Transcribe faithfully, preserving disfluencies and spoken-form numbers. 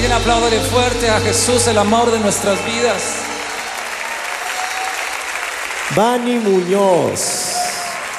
Alguien apláudale fuerte a Jesús, el amor de nuestras vidas. Vani Muñoz.